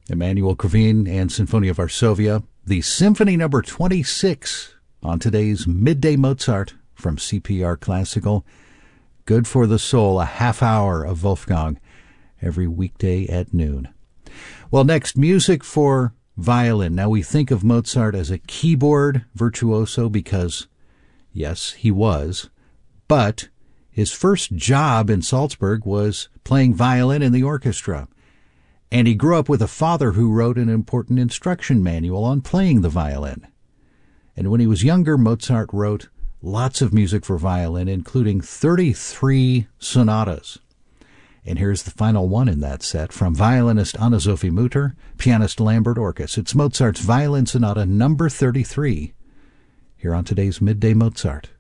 Emanuel Krivine and Sinfonia Varsovia, the Symphony number 26 on today's Midday Mozart from CPR Classical. Good for the soul, a half hour of Wolfgang every weekday at noon. Well, next, music for violin. Now, we think of Mozart as a keyboard virtuoso because, yes, he was, but his first job in Salzburg was playing violin in the orchestra. And he grew up with a father who wrote an important instruction manual on playing the violin. And when he was younger, Mozart wrote lots of music for violin, including 33 sonatas. And here's the final one in that set from violinist Anna-Sophie Mutter, pianist Lambert Orkes. It's Mozart's Violin Sonata number 33, here on today's Midday Mozart.